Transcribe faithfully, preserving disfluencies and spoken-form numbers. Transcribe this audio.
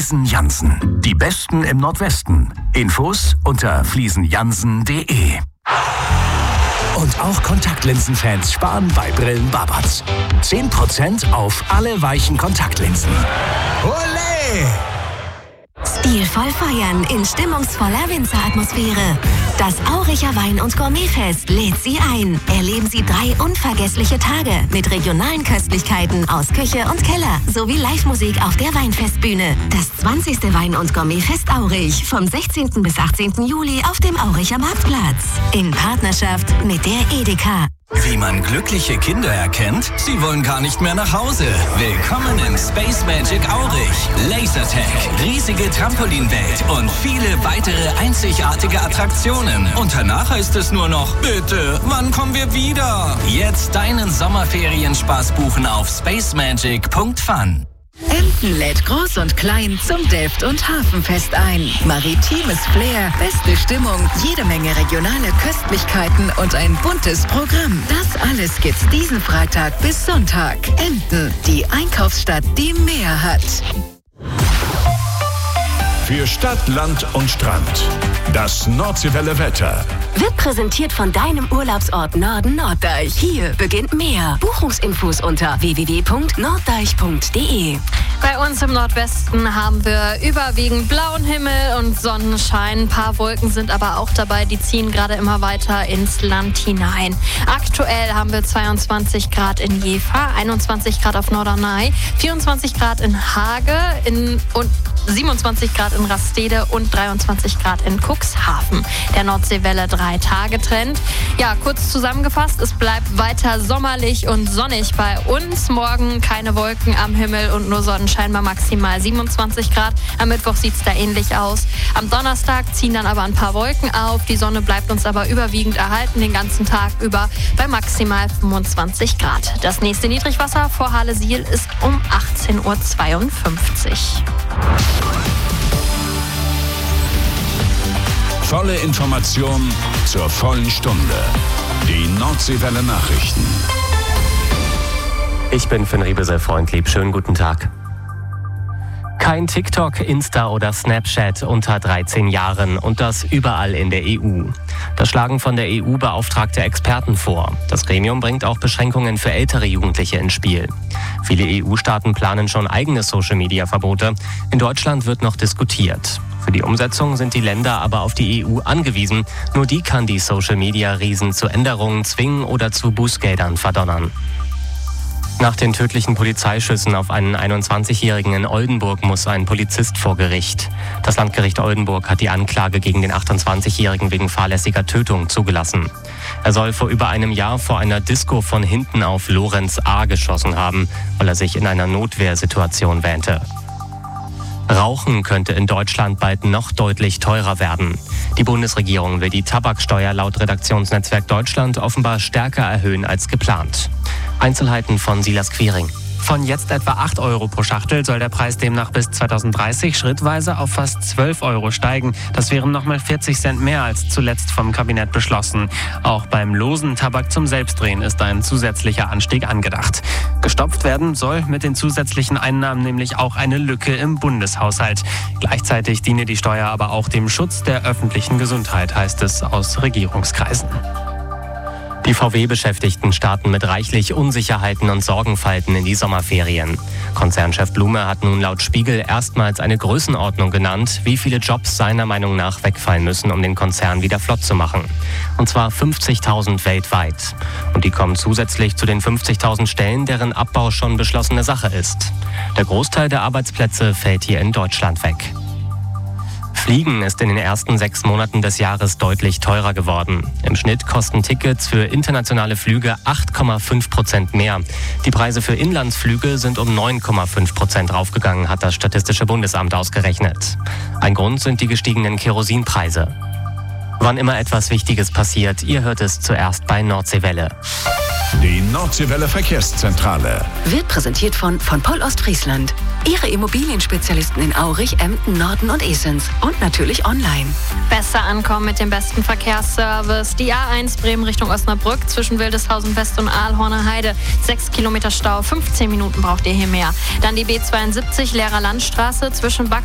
Fliesen Jansen. Die Besten im Nordwesten. Infos unter fliesenjansen punkt de. Und auch Kontaktlinsenfans sparen bei Brillen Babatz. zehn Prozent auf alle weichen Kontaktlinsen. Olé! Stilvoll feiern in stimmungsvoller Winzeratmosphäre. Das Auricher Wein- und Gourmetfest lädt Sie ein. Erleben Sie drei unvergessliche Tage mit regionalen Köstlichkeiten aus Küche und Keller sowie Live-Musik auf der Weinfestbühne. Das zwanzigste Wein- und Gourmetfest Aurich vom sechzehnten bis achtzehnten Juli auf dem Auricher Marktplatz. In Partnerschaft mit der Edeka. Wie man glückliche Kinder erkennt? Sie wollen gar nicht mehr nach Hause. Willkommen im Space Magic Aurich. Lasertag, riesige Trampolinwelt und viele weitere einzigartige Attraktionen. Und danach heißt es nur noch, bitte, wann kommen wir wieder? Jetzt deinen Sommerferienspaß buchen auf spacemagic punkt fun. Emden lädt Groß und Klein zum Delft- und Hafenfest ein. Maritimes Flair, beste Stimmung, jede Menge regionale Köstlichkeiten und ein buntes Programm. Das alles gibt's diesen Freitag bis Sonntag. Emden, die Einkaufsstadt, die mehr hat. Für Stadt, Land und Strand. Das Nordseewelle Wetter. Wird präsentiert von deinem Urlaubsort Norden Norddeich. Hier beginnt mehr. Buchungsinfos unter w w w punkt norddeich punkt de. Bei uns im Nordwesten haben wir überwiegend blauen Himmel und Sonnenschein. Ein paar Wolken sind aber auch dabei, die ziehen gerade immer weiter ins Land hinein. Aktuell haben wir zweiundzwanzig Grad in Jever, einundzwanzig Grad auf Norderney, vierundzwanzig Grad in Hage in, und siebenundzwanzig Grad in Rastede und dreiundzwanzig Grad in Cuxhaven. Der Nordseewelle drei Tage Trend. Ja, kurz zusammengefasst, es bleibt weiter sommerlich und sonnig bei uns. Morgen keine Wolken am Himmel und nur Sonnenschein bei maximal siebenundzwanzig Grad. Am Mittwoch sieht es da ähnlich aus. Am Donnerstag ziehen dann aber ein paar Wolken auf. Die Sonne bleibt uns aber überwiegend erhalten den ganzen Tag über bei maximal fünfundzwanzig Grad. Das nächste Niedrigwasser vor Halle-Siel ist um achtzehn Uhr zweiundfünfzig. Volle Information zur vollen Stunde. Die Nordseewelle Nachrichten. Ich bin Finn Riebesel-Freundlieb. Schönen guten Tag. Kein TikTok, Insta oder Snapchat unter dreizehn Jahren und das überall in der E U. Das schlagen von der E U beauftragte Experten vor. Das Gremium bringt auch Beschränkungen für ältere Jugendliche ins Spiel. Viele E U-Staaten planen schon eigene Social-Media-Verbote. In Deutschland wird noch diskutiert. Für die Umsetzung sind die Länder aber auf die E U angewiesen. Nur die kann die Social-Media-Riesen zu Änderungen zwingen oder zu Bußgeldern verdonnern. Nach den tödlichen Polizeischüssen auf einen einundzwanzigjährigen in Oldenburg muss ein Polizist vor Gericht. Das Landgericht Oldenburg hat die Anklage gegen den achtundzwanzigjährigen wegen fahrlässiger Tötung zugelassen. Er soll vor über einem Jahr vor einer Disco von hinten auf Lorenz A. geschossen haben, weil er sich in einer Notwehrsituation wähnte. Rauchen könnte in Deutschland bald noch deutlich teurer werden. Die Bundesregierung will die Tabaksteuer laut Redaktionsnetzwerk Deutschland offenbar stärker erhöhen als geplant. Einzelheiten von Silas Quiring. Von jetzt etwa acht Euro pro Schachtel soll der Preis demnach bis zweitausenddreißig schrittweise auf fast zwölf Euro steigen. Das wären nochmal vierzig Cent mehr als zuletzt vom Kabinett beschlossen. Auch beim losen Tabak zum Selbstdrehen ist ein zusätzlicher Anstieg angedacht. Gestopft werden soll mit den zusätzlichen Einnahmen nämlich auch eine Lücke im Bundeshaushalt. Gleichzeitig diene die Steuer aber auch dem Schutz der öffentlichen Gesundheit, heißt es aus Regierungskreisen. Die V W-Beschäftigten starten mit reichlich Unsicherheiten und Sorgenfalten in die Sommerferien. Konzernchef Blume hat nun laut Spiegel erstmals eine Größenordnung genannt, wie viele Jobs seiner Meinung nach wegfallen müssen, um den Konzern wieder flott zu machen. Und zwar fünfzigtausend weltweit. Und die kommen zusätzlich zu den fünfzigtausend Stellen, deren Abbau schon beschlossene Sache ist. Der Großteil der Arbeitsplätze fällt hier in Deutschland weg. Fliegen ist in den ersten sechs Monaten des Jahres deutlich teurer geworden. Im Schnitt kosten Tickets für internationale Flüge acht Komma fünf Prozent mehr. Die Preise für Inlandsflüge sind um neun Komma fünf Prozent raufgegangen, hat das Statistische Bundesamt ausgerechnet. Ein Grund sind die gestiegenen Kerosinpreise. Wann immer etwas Wichtiges passiert, ihr hört es zuerst bei Nordseewelle. Die Nordseewelle Verkehrszentrale Wird präsentiert von von Poll Ostfriesland. Ihre Immobilienspezialisten in Aurich, Emden, Norden und Esens. Und natürlich online. Besser ankommen mit dem besten Verkehrsservice. Die A eins Bremen Richtung Osnabrück zwischen Wildeshausen West und Aalhorner Heide. Sechs Kilometer Stau, fünfzehn Minuten braucht ihr hier mehr. Dann die B zweiundsiebzig Lehrer Landstraße zwischen Back